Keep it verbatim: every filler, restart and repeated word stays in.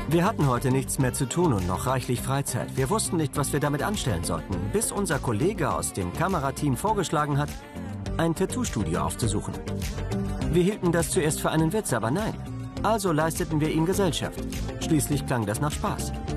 Wir hatten heute nichts mehr zu tun und noch reichlich Freizeit. Wir wussten nicht, was wir damit anstellen sollten, bis unser Kollege aus dem Kamerateam vorgeschlagen hat, ein Tattoo-Studio aufzusuchen. Wir hielten das zuerst für einen Witz, aber nein. Also leisteten wir ihm Gesellschaft. Schließlich klang das nach Spaß.